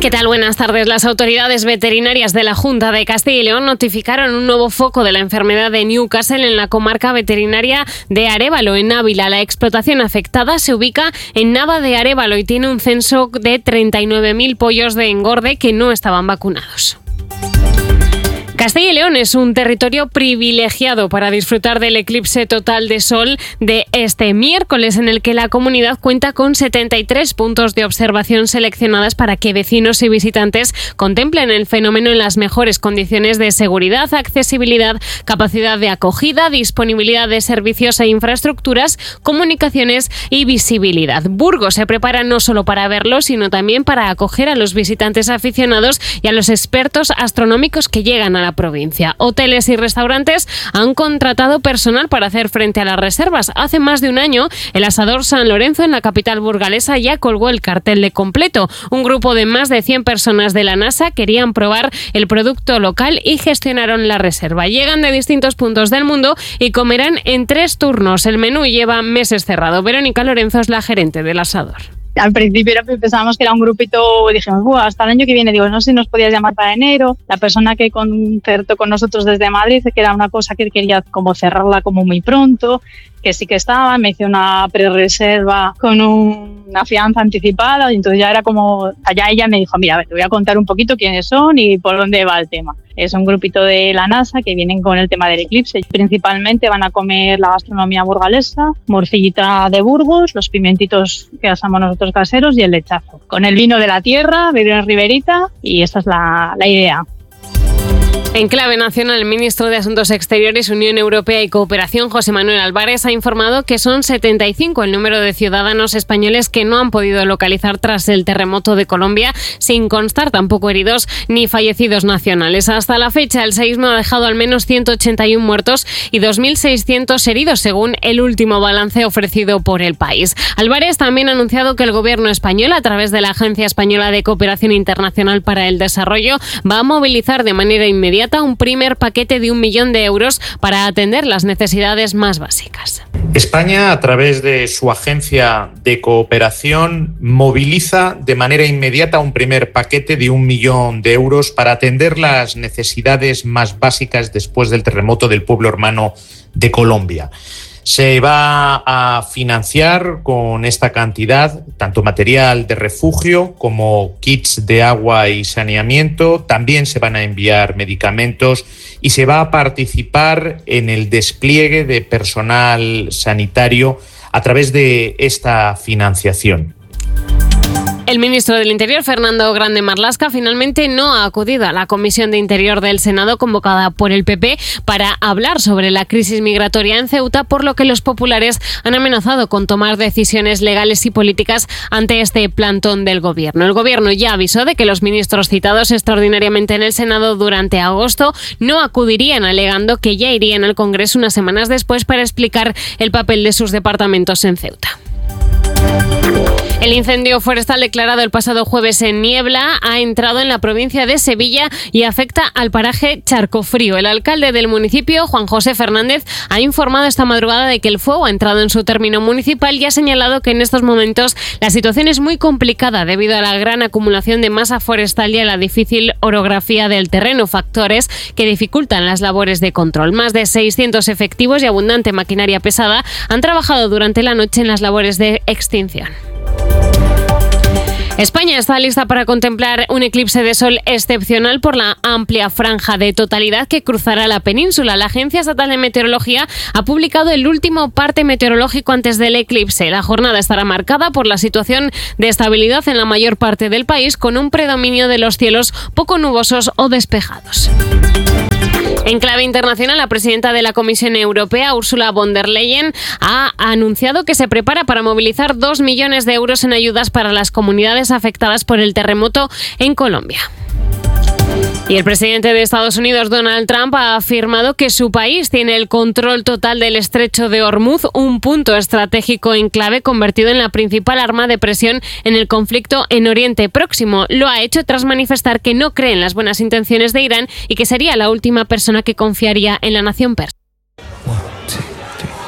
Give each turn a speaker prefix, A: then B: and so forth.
A: ¿Qué tal? Buenas tardes. Las autoridades veterinarias de la Junta de Castilla y León notificaron un nuevo foco de la enfermedad de Newcastle en la comarca veterinaria de Arévalo, en Ávila. La explotación afectada se ubica en Nava de Arévalo y tiene un censo de 39.000 pollos de engorde que no estaban vacunados. Castilla y León es un territorio privilegiado para disfrutar del eclipse total de sol de este miércoles, en el que la comunidad cuenta con 73 puntos de observación seleccionadas para que vecinos y visitantes contemplen el fenómeno en las mejores condiciones de seguridad, accesibilidad, capacidad de acogida, disponibilidad de servicios e infraestructuras, comunicaciones y visibilidad. Burgos se prepara no solo para verlo, sino también para acoger a los visitantes aficionados y a los expertos astronómicos que llegan a la provincia. Hoteles y restaurantes han contratado personal para hacer frente a las reservas. Hace más de un año, el Asador San Lorenzo, en la capital burgalesa, ya colgó el cartel de completo. Un grupo de más de 100 personas de la NASA querían probar el producto local y gestionaron la reserva. Llegan de distintos puntos del mundo y comerán en 3 turnos. El menú lleva meses cerrado. Verónica Lorenzo es la gerente del Asador.
B: Al principio pensábamos que era un grupito, dijimos, hasta el año que viene, no sé si nos podías llamar para enero. La persona que concertó con nosotros desde Madrid, que era una cosa que quería como cerrarla como muy pronto, que sí que estaba, me hice una prerreserva con una fianza anticipada, y entonces ya era como, allá ella me dijo, mira, a ver, te voy a contar un poquito quiénes son y por dónde va el tema. Es un grupito de la NASA que vienen con el tema del eclipse. Principalmente van a comer la gastronomía burgalesa, morcillita de Burgos, los pimientitos que asamos nosotros caseros y el lechazo. Con el vino de la tierra, beber en Riberita, y esta es la idea.
A: En clave nacional, el ministro de Asuntos Exteriores, Unión Europea y Cooperación, José Manuel Álvarez, ha informado que son 75 el número de ciudadanos españoles que no han podido localizar tras el terremoto de Colombia, sin constar tampoco heridos ni fallecidos nacionales. Hasta la fecha, el seísmo ha dejado al menos 181 muertos y 2.600 heridos, según el último balance ofrecido por el país. Álvarez también ha anunciado que el gobierno español, a través de la Agencia Española de Cooperación Internacional para el Desarrollo, va a movilizar de manera inmediata un primer paquete de 1 millón de euros para atender las necesidades más básicas.
C: España, a través de su agencia de cooperación, moviliza de manera inmediata un primer paquete de 1 millón de euros para atender las necesidades más básicas después del terremoto del pueblo hermano de Colombia. Se va a financiar con esta cantidad tanto material de refugio como kits de agua y saneamiento. También se van a enviar medicamentos y se va a participar en el despliegue de personal sanitario a través de esta financiación.
A: El ministro del Interior, Fernando Grande Marlaska, finalmente no ha acudido a la Comisión de Interior del Senado convocada por el PP para hablar sobre la crisis migratoria en Ceuta, por lo que los populares han amenazado con tomar decisiones legales y políticas ante este plantón del Gobierno. El Gobierno ya avisó de que los ministros citados extraordinariamente en el Senado durante agosto no acudirían, alegando que ya irían al Congreso unas semanas después para explicar el papel de sus departamentos en Ceuta. El incendio forestal declarado el pasado jueves en Niebla ha entrado en la provincia de Sevilla y afecta al paraje Charcofrío. El alcalde del municipio, Juan José Fernández, ha informado esta madrugada de que el fuego ha entrado en su término municipal y ha señalado que en estos momentos la situación es muy complicada debido a la gran acumulación de masa forestal y a la difícil orografía del terreno, factores que dificultan las labores de control. Más de 600 efectivos y abundante maquinaria pesada han trabajado durante la noche en las labores de extinción. España está lista para contemplar un eclipse de sol excepcional por la amplia franja de totalidad que cruzará la península. La Agencia Estatal de Meteorología ha publicado el último parte meteorológico antes del eclipse. La jornada estará marcada por la situación de estabilidad en la mayor parte del país, con un predominio de los cielos poco nubosos o despejados. En clave internacional, la presidenta de la Comisión Europea, Ursula von der Leyen, ha anunciado que se prepara para movilizar 2 millones de euros en ayudas para las comunidades afectadas por el terremoto en Colombia. Y el presidente de Estados Unidos, Donald Trump, ha afirmado que su país tiene el control total del estrecho de Hormuz, un punto estratégico en clave convertido en la principal arma de presión en el conflicto en Oriente Próximo. Lo ha hecho tras manifestar que no cree en las buenas intenciones de Irán y que sería la última persona que confiaría en la nación persa.